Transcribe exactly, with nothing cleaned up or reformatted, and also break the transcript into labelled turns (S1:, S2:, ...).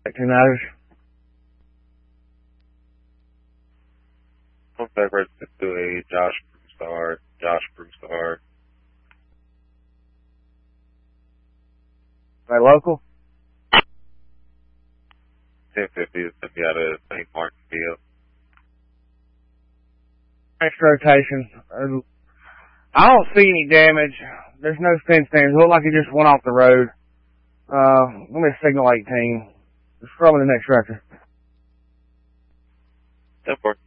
S1: Two Niners.
S2: One favorite to a Josh Broussard. Josh Broussard.
S1: Right, local?
S2: ten fifty is going to be out of Saint Martin Field.
S1: Next rotation. I don't see any damage. There's no fence there. It looked like it just went off the road. Uh, let me signal eighteen. Just throw me the next record.
S2: ten four.